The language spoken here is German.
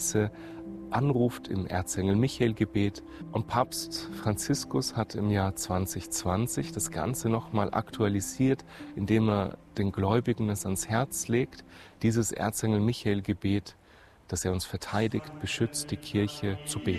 anruft im Erzengel Michael-Gebet. Und Papst Franziskus hat im Jahr 2020 das Ganze nochmal aktualisiert, indem er den Gläubigen es ans Herz legt, dieses Erzengel Michael-Gebet, dass er uns verteidigt, beschützt, die Kirche zu beten.